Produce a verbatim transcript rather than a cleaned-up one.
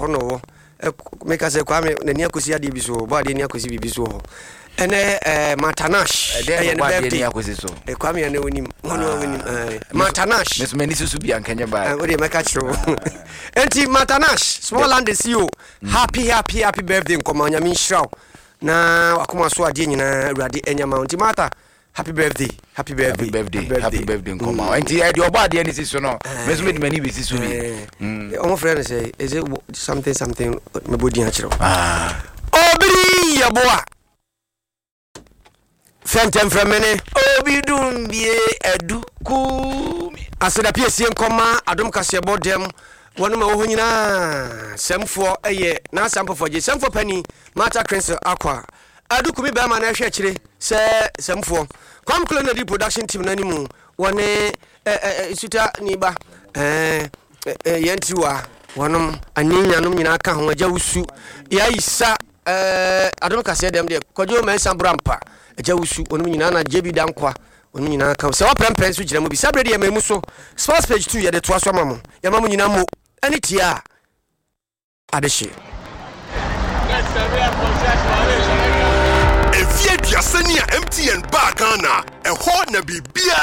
hono make us a kwame na nia kosi ade bi so bo ade nia kosi bibi so ho ene eh matanash eh na ade nia kosi so e kwame ya na wonim hono wonim matanash mes meni susu bi ankanya ba we dey make a chiro enti matanash small land C E O happy happy happy birthday nkomanya min shraw na akoma so ade nyina awurade enyama enti mata happy birthday happy birthday happy birthday happy birthday nkoma enti e de obo ade ni siso no mes me de mani bi siso bi mm omo friend say is it something something me body a chiro ah obiri yaboa fentem fremene obi dum bie edu ku aseda piesie nkoma adom kase bodem wonu ma wo nyina semfo eye na sampofo je semfo pani mata crescent aqua adukumi be ma na hwe kire se semfo kwam culinary production team nanimu wone eh suta niba eh yantiwa wonom anyanyanum nyina aka ho agya wusu ya isa eh adom kase dem de kojo men sambrampa agya wusu wonom nyina na jebi dankwa wonom nyina aka se wa prempen so gina mu bi sabre de yemamu so sports page two ye de to aso mamu yemamu nyina mo ani tia adehye Efie duasani a M T N ba Ghana, e ho na bibia